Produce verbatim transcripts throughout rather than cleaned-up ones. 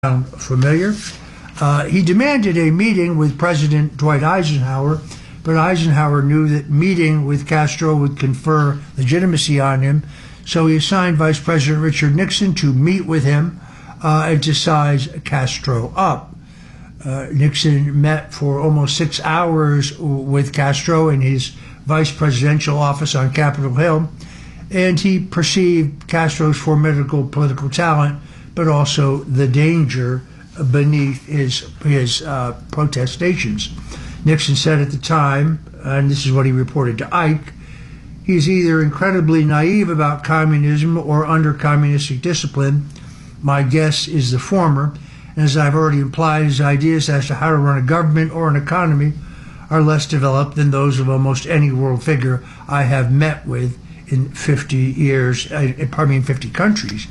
sound familiar. Uh, he demanded a meeting with President Dwight Eisenhower, but Eisenhower knew that meeting with Castro would confer legitimacy on him, so he assigned Vice President Richard Nixon to meet with him uh, and to size Castro up. Uh, Nixon met for almost six hours with Castro in his vice presidential office on Capitol Hill, and he perceived Castro's formidable political talent, but also the danger beneath his his uh, protestations. Nixon said at the time, and this is what he reported to Ike, he's either incredibly naive about communism or under communistic discipline. My guess is the former, and as I've already implied, his ideas as to how to run a government or an economy are less developed than those of almost any world figure I have met with in fifty years, uh, pardon me, in fifty countries.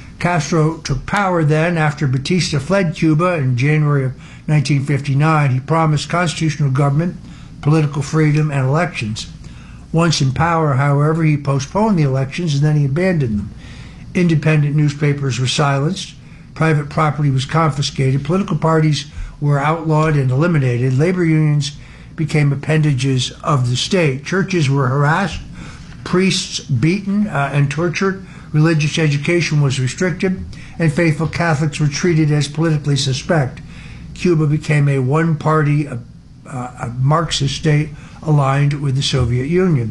Castro took power then after Batista fled Cuba in January of nineteen fifty-nine. He promised constitutional government, political freedom, and elections. Once in power, however, he postponed the elections and then he abandoned them. Independent newspapers were silenced, private property was confiscated, political parties were outlawed and eliminated, labor unions became appendages of the state, churches were harassed, priests beaten uh, and tortured, religious education was restricted, and faithful Catholics were treated as politically suspect. Cuba became a one-party, uh, a Marxist state aligned with the Soviet Union.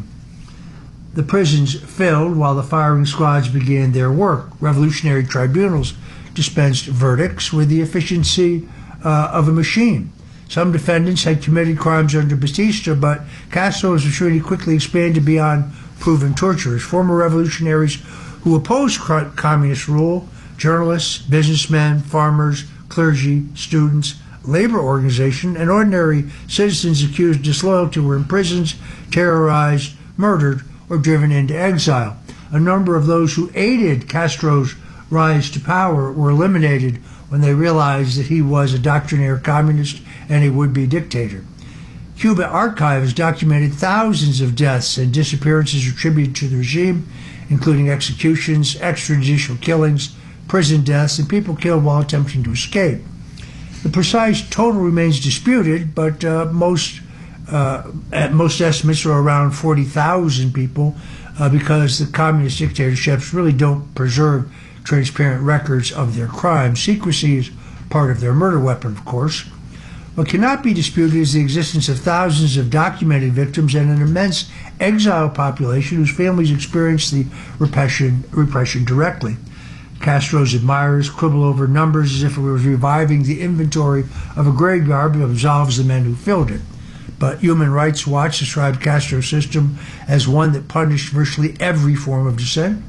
The prisons filled while the firing squads began their work. Revolutionary tribunals dispensed verdicts with the efficiency uh, of a machine. Some defendants had committed crimes under Batista, but Castro's retreat quickly expanded beyond proven torturers. Former revolutionaries who opposed communist rule, journalists, businessmen, farmers, clergy, students, labor organizations, and ordinary citizens accused of disloyalty were imprisoned, terrorized, murdered, or driven into exile. A number of those who aided Castro's rise to power were eliminated when they realized that he was a doctrinaire communist and a would-be dictator. Cuba archives documented thousands of deaths and disappearances attributed to the regime, including executions, extrajudicial killings, prison deaths, and people killed while attempting to escape. The precise total remains disputed, but uh, most uh, at most estimates are around forty thousand people uh, because the communist dictatorships really don't preserve transparent records of their crimes. Secrecy is part of their murder weapon, of course. What cannot be disputed is the existence of thousands of documented victims and an immense exile population whose families experienced the repression, repression directly. Castro's admirers quibble over numbers as if it was reviving the inventory of a graveyard but absolves the men who filled it. But Human Rights Watch described Castro's system as one that punished virtually every form of dissent.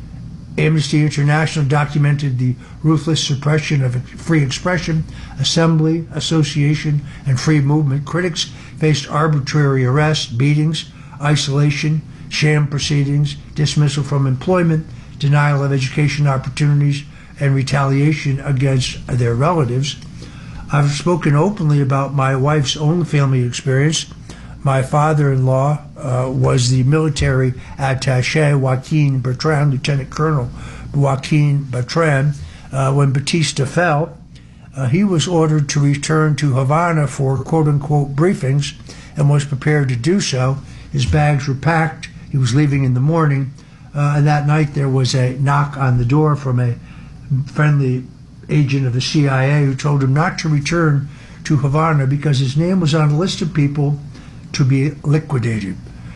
Amnesty International documented the ruthless suppression of free expression, assembly, association, and free movement. Critics faced arbitrary arrests, beatings, isolation, sham proceedings, dismissal from employment, denial of education opportunities, and retaliation against their relatives. I've spoken openly about my wife's own family experience. My father-in-law uh, was the military attaché, Joaquin Bertrand, Lieutenant Colonel Joaquin Bertrand. Uh, when Batista fell, uh, he was ordered to return to Havana for quote-unquote briefings and was prepared to do so. His bags were packed. He was leaving in the morning. Uh, and that night there was a knock on the door from a friendly agent of the C I A who told him not to return to Havana because his name was on a list of people to be liquidated.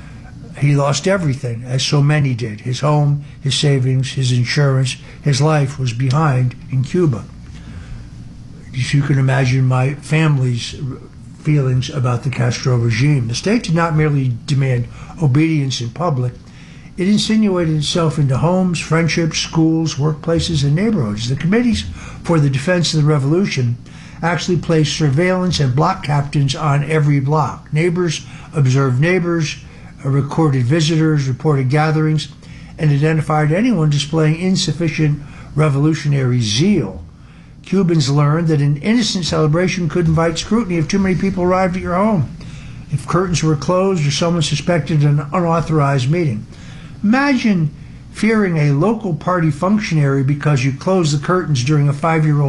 He lost everything, as so many did. His home, his savings, his insurance, his life was behind in Cuba. As you can imagine my family's feelings about the Castro regime. The state did not merely demand obedience in public, it insinuated itself into homes, friendships, schools, workplaces, and neighborhoods. The committees for the defense of the revolution actually placed surveillance and block captains on every block. Neighbors observed neighbors, recorded visitors, reported gatherings, and identified anyone displaying insufficient revolutionary zeal. Cubans learned that an innocent celebration could invite scrutiny if too many people arrived at your home, if curtains were closed or someone suspected an unauthorized meeting. Imagine fearing a local party functionary because you closed the curtains during a five-year-old's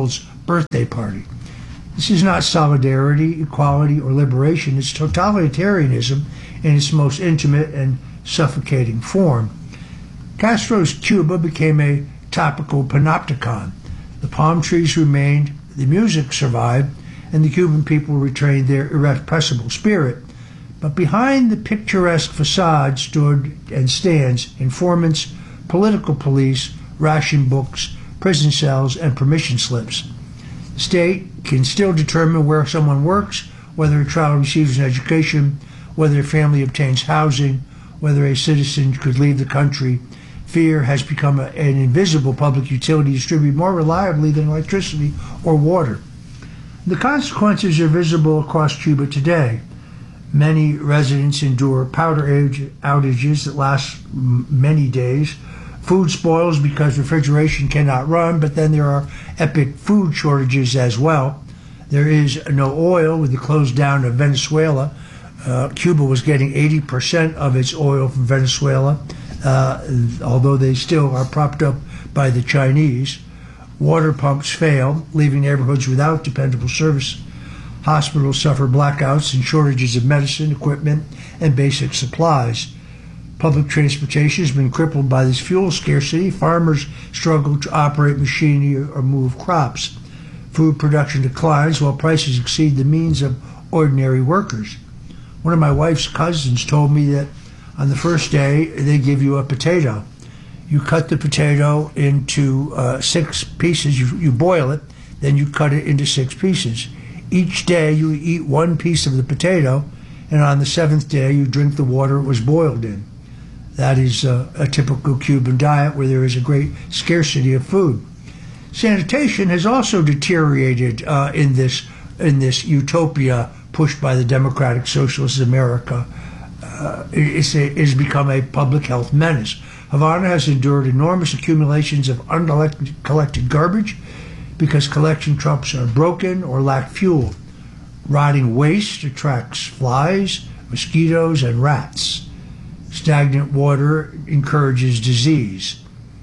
birthday party. This is not solidarity, equality, or liberation. It's totalitarianism in its most intimate and suffocating form. Castro's Cuba became a topical panopticon. The palm trees remained, the music survived, and the Cuban people retained their irrepressible spirit. But behind the picturesque facade stood and stands informants, political police, ration books, prison cells, and permission slips. The state can still determine where someone works, whether a child receives an education, whether a family obtains housing, whether a citizen could leave the country. Fear has become a, an invisible public utility distributed more reliably than electricity or water. The consequences are visible across Cuba today. Many residents endure power outages that last many days. Food spoils because refrigeration cannot run, but then there are epic food shortages as well. There is no oil with the close down of Venezuela. Uh, Cuba was getting eighty percent of its oil from Venezuela, uh, although they still are propped up by the Chinese. Water pumps fail, leaving neighborhoods without dependable service. Hospitals suffer blackouts and shortages of medicine, equipment, and basic supplies. Public transportation has been crippled by this fuel scarcity. Farmers struggle to operate machinery or move crops. Food production declines while prices exceed the means of ordinary workers. One of my wife's cousins told me that on the first day they give you a potato. You cut the potato into uh, six pieces. You, you boil it, then you cut it into six pieces. Each day you eat one piece of the potato, and on the seventh day you drink the water it was boiled in. That is a, a typical Cuban diet where there is a great scarcity of food. Sanitation has also deteriorated uh, in this in this utopia pushed by the democratic socialist America. Uh, it's, a, it's become a public health menace. Havana has endured enormous accumulations of uncollected garbage because collection trucks are broken or lack fuel. Rotting waste attracts flies, mosquitoes, and rats. Stagnant water encourages disease.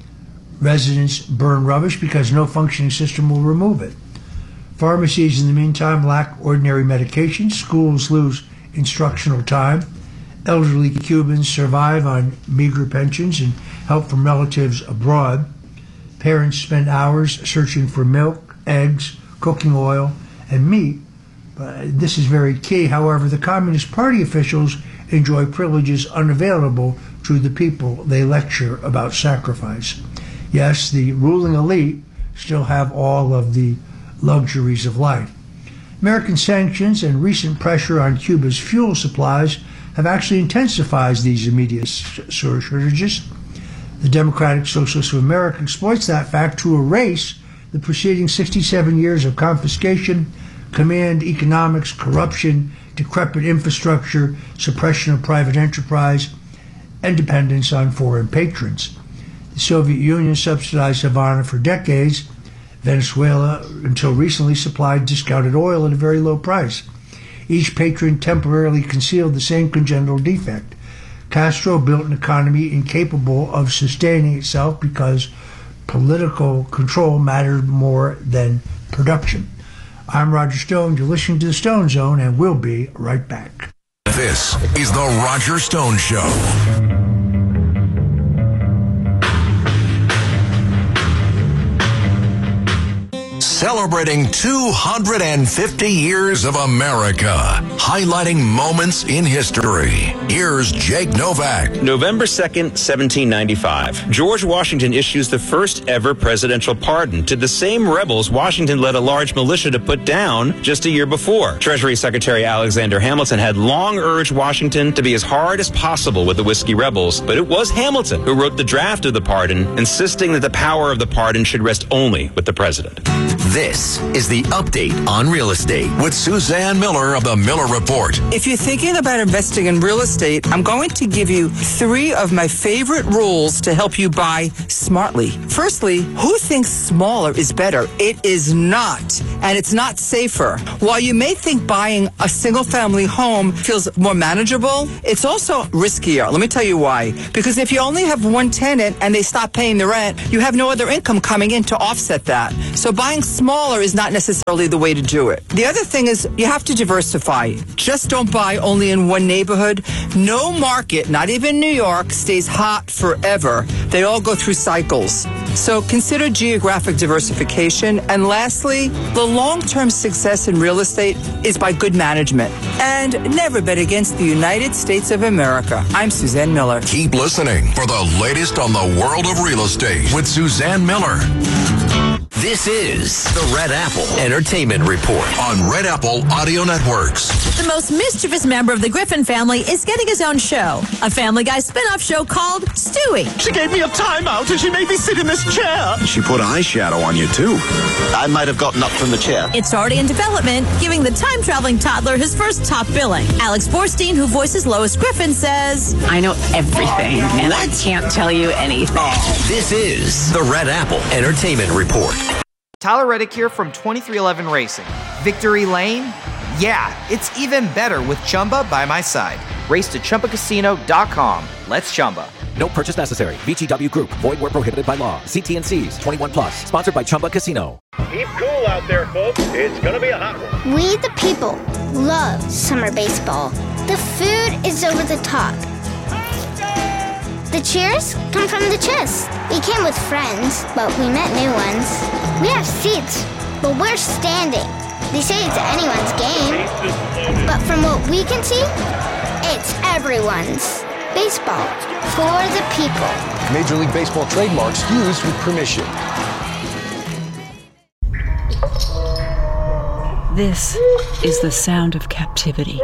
Residents burn rubbish because no functioning system will remove it. Pharmacies, in the meantime, lack ordinary medications. Schools lose instructional time. Elderly Cubans survive on meager pensions and help from relatives abroad. Parents spend hours searching for milk, eggs, cooking oil, and meat. But this is very key. However, the Communist Party officials enjoy privileges unavailable to the people they lecture about sacrifice. Yes, the ruling elite still have all of the luxuries of life. American sanctions and recent pressure on Cuba's fuel supplies have actually intensified these immediate shortages. The Democratic Socialists of America exploits that fact to erase the preceding sixty-seven years of confiscation, command economics, corruption, decrepit infrastructure, suppression of private enterprise, and dependence on foreign patrons. The Soviet Union subsidized Havana for decades. Venezuela, until recently, supplied discounted oil at a very low price. Each patron temporarily concealed the same congenital defect. Castro built an economy incapable of sustaining itself because political control mattered more than production. I'm Roger Stone. You're listening to the Stone Zone, and we'll be right back. This is the Roger Stone Show. Celebrating two hundred fifty years of America, highlighting moments in history. Here's Jake Novak. November second, seventeen ninety-five. George Washington issues the first ever presidential pardon to the same rebels Washington led a large militia to put down just a year before. Treasury Secretary Alexander Hamilton had long urged Washington to be as hard as possible with the whiskey rebels, but it was Hamilton who wrote the draft of the pardon, insisting that the power of the pardon should rest only with the president. This is the Update on Real Estate with Suzanne Miller of the Miller Report. If you're thinking about investing in real estate, I'm going to give you three of my favorite rules to help you buy smartly. Firstly, who thinks smaller is better? It is not, and it's not safer. While you may think buying a single-family home feels more manageable, it's also riskier. Let me tell you why. Because if you only have one tenant and they stop paying the rent, you have no other income coming in to offset that. So buying smaller smaller is not necessarily the way to do it. The other thing is you have to diversify. Just don't buy only in one neighborhood. No market, not even New York, stays hot forever. They all go through cycles. So consider geographic diversification. And lastly, the long-term success in real estate is by good management. And never bet against the United States of America. I'm Suzanne Miller. Keep listening for the latest on the world of real estate with Suzanne Miller. This is the Red Apple Entertainment Report on Red Apple Audio Networks. The most mischievous member of the Griffin family is getting his own show, a Family Guy spin-off show called Stewie. She gave me a timeout and she made me sit in this chair. She put eyeshadow on you, too. I might have gotten up from the chair. It's already in development, giving the time-traveling toddler his first top billing. Alex Borstein, who voices Lois Griffin, says, I know everything, and I can't tell you anything. This is the Red Apple Entertainment Report. Tyler Reddick here from twenty-three eleven Racing. Victory Lane? Yeah, it's even better with Chumba by my side. Race to Chumba Casino dot com. Let's Chumba. No purchase necessary. V G W Group. Void where prohibited by law. See T N Cs. twenty-one plus. Sponsored by Chumba Casino. Keep cool out there, folks. It's going to be a hot one. We, the people, love summer baseball. The food is over the top. The cheers come from the chest. We came with friends, but we met new ones. We have seats, but we're standing. They say it's anyone's game, but from what we can see, it's everyone's. Baseball for the people. Major League Baseball trademarks used with permission. This is the sound of captivity.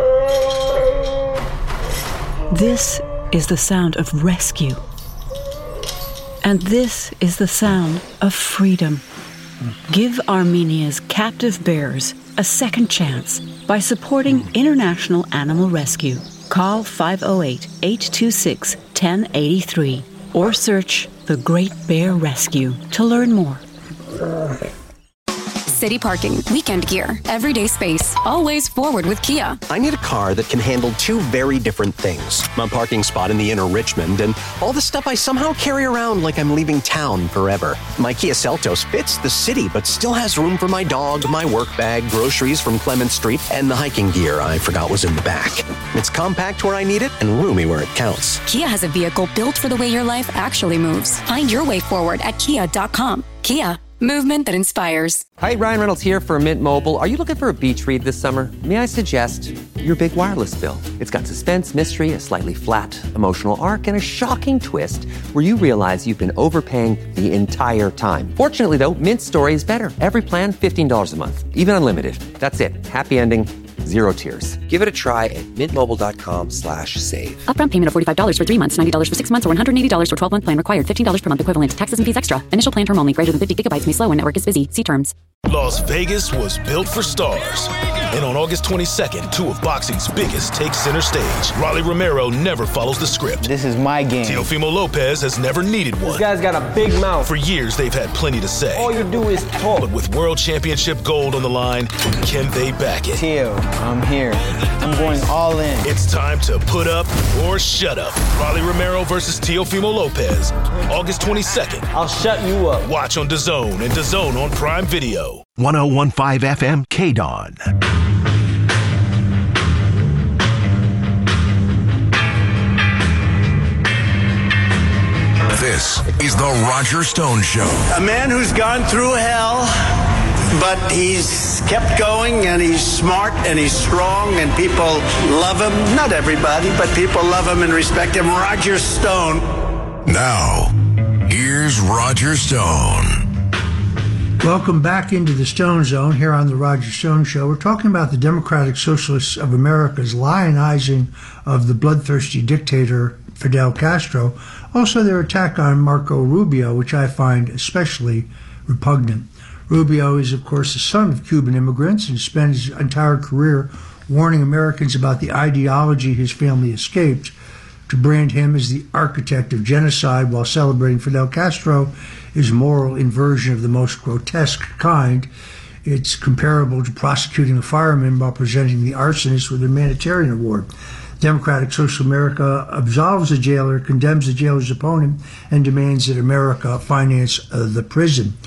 This is the sound of rescue. And this is the sound of freedom. Give Armenia's captive bears a second chance by supporting International Animal Rescue. Call five oh eight, eight two six, one oh eight three or search The Great Bear Rescue to learn more. City parking, weekend gear, everyday space, always forward with Kia. I need a car that can handle two very different things. My parking spot in the inner Richmond and all the stuff I somehow carry around like I'm leaving town forever. My Kia Seltos fits the city, but still has room for my dog, my work bag, groceries from Clement Street, and the hiking gear I forgot was in the back. It's compact where I need it and roomy where it counts. Kia has a vehicle built for the way your life actually moves. Find your way forward at kia dot com. Kia. Movement that inspires. Hi, Ryan Reynolds here for Mint Mobile. Are you looking for a beach read this summer? May I suggest your big wireless bill? It's got suspense, mystery, a slightly flat emotional arc, and a shocking twist where you realize you've been overpaying the entire time. Fortunately, though, Mint story is better. Every plan, fifteen dollars a month. Even unlimited. That's it. Happy ending. Zero tears. Give it a try at mintmobile.com slash save. Upfront payment of forty-five dollars for three months, ninety dollars for six months, or one hundred eighty dollars for twelve-month plan required. fifteen dollars per month equivalent. Taxes and fees extra. Initial plan term only. Greater than fifty gigabytes may slow when network is busy. See terms. Las Vegas was built for stars. And on August twenty-second, two of boxing's biggest take center stage. Rolly Romero never follows the script. This is my game. Teofimo Lopez has never needed one. This guy's got a big mouth. For years, they've had plenty to say. All you do is talk. But with world championship gold on the line, can they back it? Teo, I'm here. I'm going all in. It's time to put up or shut up. Rolly Romero versus Teofimo Lopez. August twenty-second. I'll shut you up. Watch on DAZN and DAZN on Prime Video. one oh one point five F M K D O N. This is the Roger Stone Show. A man who's gone through hell, but he's kept going, and he's smart, and he's strong, and people love him. Not everybody, but people love him and respect him. Roger Stone. Now, here's Roger Stone. Welcome back into the Stone Zone here on the Roger Stone Show. We're talking about the Democratic Socialists of America's lionizing of the bloodthirsty dictator Fidel Castro. Also, their attack on Marco Rubio, which I find especially repugnant. Rubio is, of course, the son of Cuban immigrants and spent his entire career warning Americans about the ideology his family escaped. To brand him as the architect of genocide while celebrating Fidel Castro is moral inversion of the most grotesque kind. It's comparable to prosecuting a fireman while presenting the arsonist with a humanitarian award. Democratic Social America absolves the jailer, condemns the jailer's opponent, and demands that America finance uh, the prison.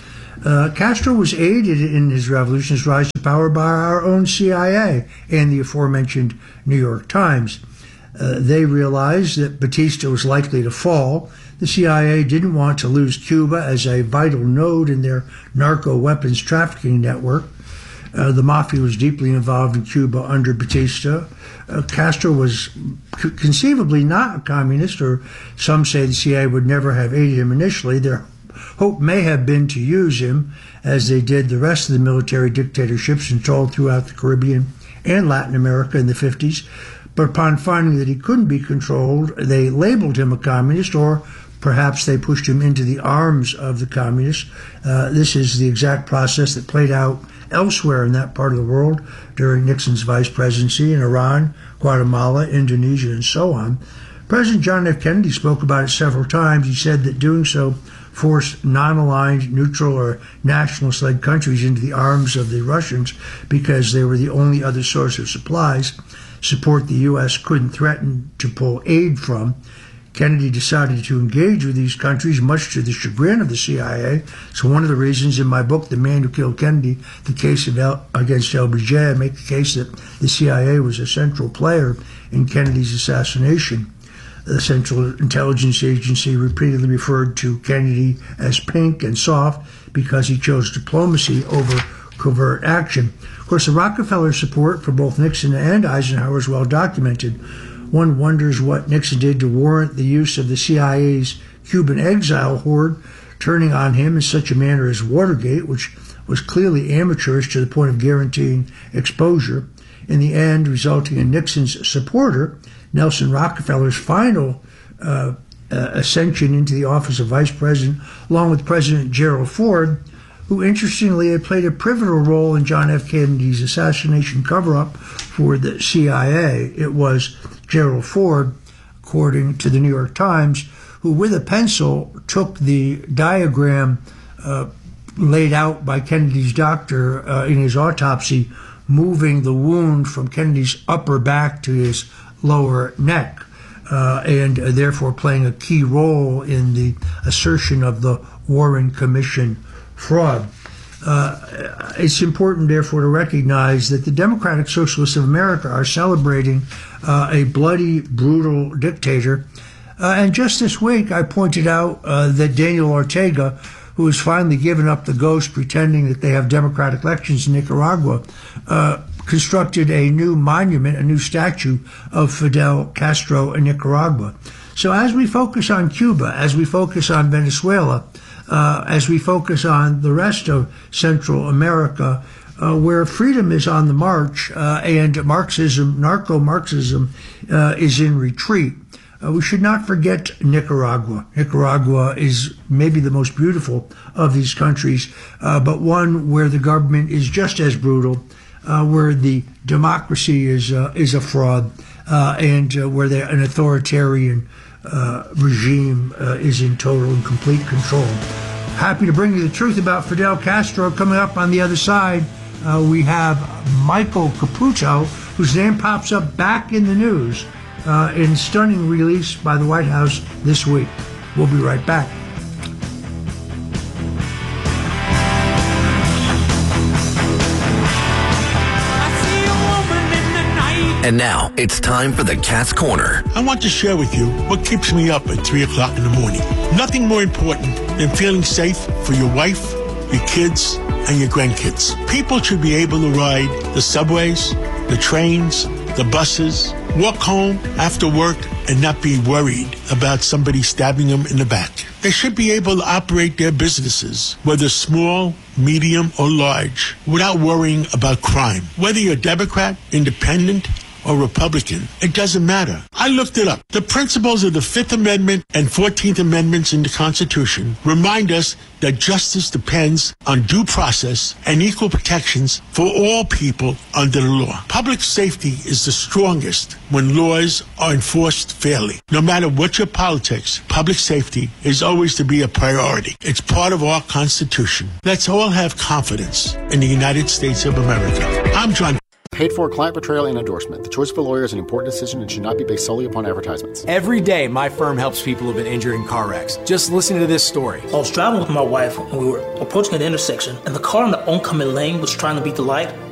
Uh, Castro was aided in his revolution's rise to power by our own C I A and the aforementioned New York Times. Uh, they realized that Batista was likely to fall. The C I A didn't want to lose Cuba as a vital node in their narco-weapons trafficking network. Uh, the mafia was deeply involved in Cuba under Batista. Uh, Castro was c- conceivably not a communist, or some say the C I A would never have aided him initially. Their hope may have been to use him, as they did the rest of the military dictatorships installed throughout the Caribbean and Latin America in the fifties. But upon finding that he couldn't be controlled, they labeled him a communist, or perhaps they pushed him into the arms of the communists. Uh, this is the exact process that played out elsewhere in that part of the world during Nixon's vice presidency in Iran, Guatemala, Indonesia, and so on. President John F. Kennedy spoke about it several times. He said that doing so forced non-aligned, neutral, or nationalist-led countries into the arms of the Russians because they were the only other source of supplies, support the U S couldn't threaten to pull aid from. Kennedy decided to engage with these countries, much to the chagrin of the C I A. So one of the reasons in my book, The Man Who Killed Kennedy, The Case of El- Against L B J, I make the case that the C I A was a central player in Kennedy's assassination. The Central Intelligence Agency repeatedly referred to Kennedy as pink and soft because he chose diplomacy over covert action. Of course, the Rockefeller support for both Nixon and Eisenhower is well documented. One wonders what Nixon did to warrant the use of the C I A's Cuban exile horde turning on him in such a manner as Watergate, which was clearly amateurish to the point of guaranteeing exposure, in the end resulting in Nixon's supporter, Nelson Rockefeller's final uh, uh, ascension into the office of vice president, along with President Gerald Ford, who interestingly had played a pivotal role in John F. Kennedy's assassination cover-up for the C I A. It was Gerald Ford, according to the New York Times, who with a pencil took the diagram uh, laid out by Kennedy's doctor uh, in his autopsy, moving the wound from Kennedy's upper back to his lower neck, uh, and uh, therefore playing a key role in the assertion of the Warren Commission fraud. Uh, it's important, therefore, to recognize that the Democratic Socialists of America are celebrating uh, a bloody, brutal dictator. Uh, and just this week, I pointed out uh, that Daniel Ortega, who has finally given up the ghost pretending that they have democratic elections in Nicaragua, uh, constructed a new monument, a new statue of Fidel Castro in Nicaragua. So as we focus on Cuba, as we focus on Venezuela, uh, as we focus on the rest of Central America, uh, where freedom is on the march uh, and Marxism, narco-Marxism, uh, is in retreat, Uh, we should not forget Nicaragua. Nicaragua is maybe the most beautiful of these countries, uh, but one where the government is just as brutal, uh, where the democracy is uh, is a fraud, uh, and uh, where the, an authoritarian uh, regime uh, is in total and complete control. Happy to bring you the truth about Fidel Castro. Coming up on the other side, uh, we have Michael Caputo, whose name pops up back in the news Uh, in stunning release by the White House this week. We'll be right back. And now it's time for the Cat's Corner. I want to share with you what keeps me up at three o'clock in the morning. Nothing more important than feeling safe for your wife, your kids, and your grandkids. People should be able to ride the subways, the trains, the buses, walk home after work and not be worried about somebody stabbing them in the back. They should be able to operate their businesses, whether small, medium, or large, without worrying about crime. Whether you're Democrat, Independent, or Republican, it doesn't matter. I looked it up. The principles of the Fifth Amendment and Fourteenth Amendments in the Constitution remind us that justice depends on due process and equal protections for all people under the law. Public safety is the strongest when laws are enforced fairly. No matter what your politics, public safety is always to be a priority. It's part of our Constitution. Let's all have confidence in the United States of America. I'm John Paid for client betrayal and endorsement. The choice of a lawyer is an important decision and should not be based solely upon advertisements. Every day, my firm helps people who've been injured in car wrecks. Just listen to this story. I was driving with my wife when we were approaching an intersection, and the car in the oncoming lane was trying to beat the light.